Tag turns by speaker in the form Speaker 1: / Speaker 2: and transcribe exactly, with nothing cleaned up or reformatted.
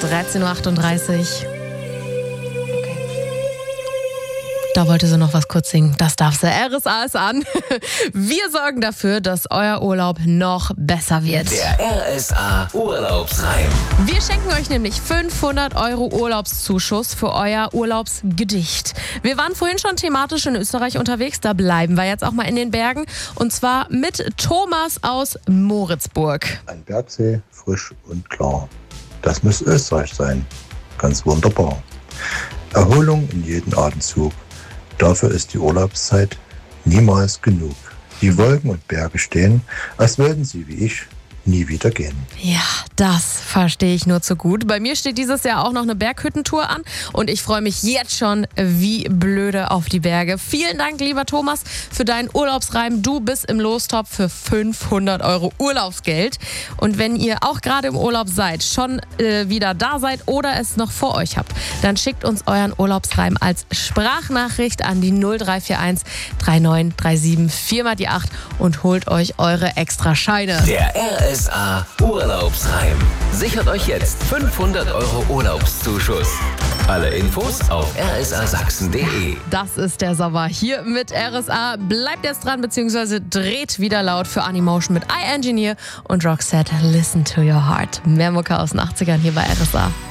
Speaker 1: dreizehn Uhr achtunddreißig. Da wollte sie noch was kurz singen. Das darf sie. R S A ist an. Wir sorgen dafür, dass euer Urlaub noch besser wird.
Speaker 2: Der R S A Urlaubsreim.
Speaker 1: Wir schenken euch nämlich fünfhundert Euro Urlaubszuschuss für euer Urlaubsgedicht. Wir waren vorhin schon thematisch in Österreich unterwegs. Da bleiben wir jetzt auch mal in den Bergen. Und zwar mit Thomas aus Moritzburg.
Speaker 3: Ein Bergsee, frisch und klar. Das muss Österreich sein. Ganz wunderbar. Erholung in jedem Atemzug. Dafür ist die Urlaubszeit niemals genug. Die Wolken und Berge stehen, als würden sie wie ich nie wieder gehen.
Speaker 1: Ja, das verstehe ich nur zu gut. Bei mir steht dieses Jahr auch noch eine Berghüttentour an und ich freue mich jetzt schon wie blöde auf die Berge. Vielen Dank, lieber Thomas, für deinen Urlaubsreim. Du bist im Lostopf für fünfhundert Euro Urlaubsgeld. Und wenn ihr auch gerade im Urlaub seid, schon äh, wieder da seid oder es noch vor euch habt, dann schickt uns euren Urlaubsreim als Sprachnachricht an die null drei vier eins drei neun drei sieben vier mal die acht und holt euch eure Extrascheine.
Speaker 2: Der R S A Urlaubsreim. Sichert euch jetzt fünfhundert Euro Urlaubszuschuss. Alle Infos auf r s a sachsen punkt d e.
Speaker 1: Das ist der Sommer hier mit R S A. Bleibt jetzt dran, beziehungsweise dreht wieder laut für Animotion mit I Engineer und Roxette Listen to Your Heart. Mehr Mucke aus den achtzigern hier bei R S A.